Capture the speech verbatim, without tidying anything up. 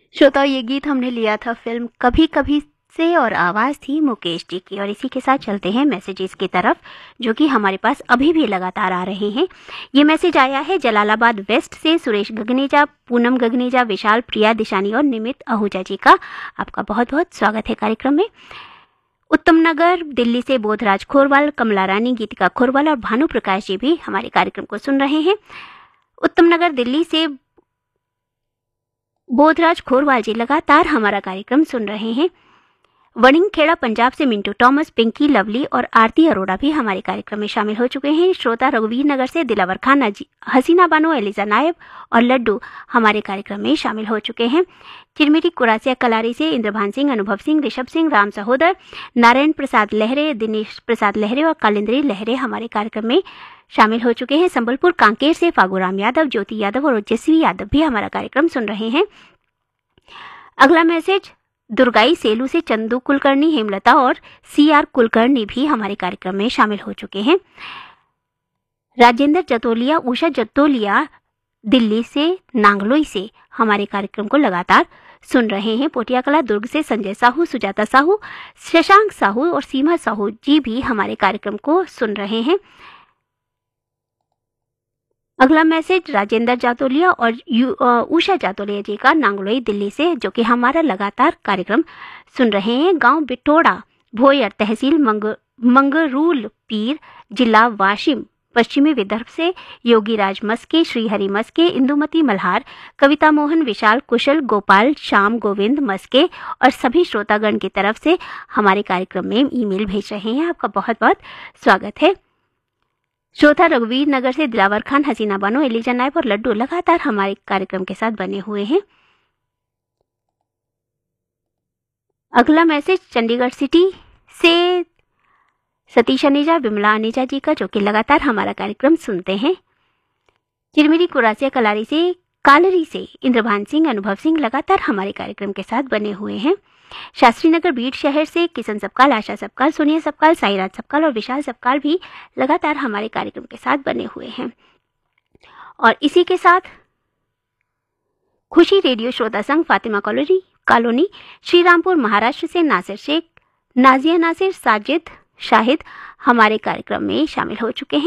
श्रोता, ये गीत हमने लिया था फिल्म कभी कभी से और आवाज़ थी मुकेश जी की। और इसी के साथ चलते हैं मैसेजेस की तरफ, जो कि हमारे पास अभी भी लगातार आ रहे हैं। ये मैसेज आया है जलालाबाद वेस्ट से सुरेश गगनेजा, पूनम गगनेजा, विशाल, प्रिया दिशानी और निमित आहूजा जी का। आपका बहुत बहुत स्वागत है कार्यक्रम में। उत्तम नगर दिल्ली से बोधराज खोरवाल, कमला रानी, गीतिका खोरवाल और भानु प्रकाश जी भी हमारे कार्यक्रम को सुन रहे हैं। उत्तम नगर दिल्ली से बोधराज खोरवाल जी लगातार हमारा कार्यक्रम सुन रहे हैं। वणिंगखेड़ा पंजाब से मिंटू टॉमस, पिंकी, लवली और आरती अरोड़ा भी हमारे कार्यक्रम में शामिल हो चुके हैं। श्रोता रघुवीर नगर से दिलावर खान, हसीना बानो, एलिजा नायब और लड्डू हमारे कार्यक्रम में शामिल हो चुके हैं। चिरमिरी कुरासिया कलारी से इंद्रभान सिंह, अनुभव सिंह, ऋषभ सिंह, राम सहोदर, नारायण प्रसाद लहरे, दिनेश प्रसाद लहरे और कालिंद्री लहरे हमारे कार्यक्रम में शामिल हो चुके हैं। संबलपुर कांकेर से फागूराम यादव, ज्योति यादव और ओजस्वी यादव भी हमारा कार्यक्रम सुन रहे हैं। अगला मैसेज दुर्गाई सेलू से चंदू कुलकर्णी, हेमलता और सी आर कुलकर्णी भी हमारे कार्यक्रम में शामिल हो चुके हैं। राजेंद्र जतोलिया, उषा जतोलिया दिल्ली से नांगलोई से हमारे कार्यक्रम को लगातार सुन रहे हैं। पोटिया कला दुर्ग से संजय साहू, सुजाता साहू, शशांक साहू और सीमा साहू जी भी हमारे कार्यक्रम को सुन रहे हैं। अगला मैसेज राजेंद्र जातोलिया और उषा जातोलिया जी का, नांगलोई दिल्ली से, जो कि हमारा लगातार कार्यक्रम सुन रहे हैं। गांव बिटोड़ा, भोयर, तहसील मंग, मंगरूल पीर, जिला वाशिम, पश्चिमी विदर्भ से योगीराज मस्के, श्रीहरि मस्के, इंदुमती मल्हार, कविता मोहन, विशाल, कुशल, गोपाल, श्याम, गोविंद मस्के और सभी श्रोतागण की तरफ से हमारे कार्यक्रम में ईमेल भेज रहे हैं। आपका बहुत बहुत स्वागत है। श्रोता रघुवीर नगर से दिलावर खान, हसीना बानो, एलिजा नायब और लड्डू लगातार हमारे कार्यक्रम के साथ बने हुए हैं। अगला मैसेज चंडीगढ़ सिटी से सतीश अनेजा, विमला अनेजा जी का, जो कि लगातार हमारा कार्यक्रम सुनते हैं। चिरमिरी कुरासिया कलारी से कालरी से इंद्रभान सिंह, अनुभव सिंह लगातार हमारे कार्यक्रम के साथ बने हुए हैं। शास्त्री नगर बीट शहर से किशन सबकाल, आशा सबकाल, सोनिया सबकाल, साईराज सबकाल और विशाल सबकाल भी लगातार हमारे कार्यक्रम के साथ बने हुए हैं। और इसी के साथ खुशी रेडियो श्रोता संघ फातिमा कॉलोनी कॉलोनी श्रीरामपुर महाराष्ट्र से नासिर शेख, नाजिया नासिर, साजिद शाहिद हमारे कार्यक्रम में शामिल हो चुके हैं।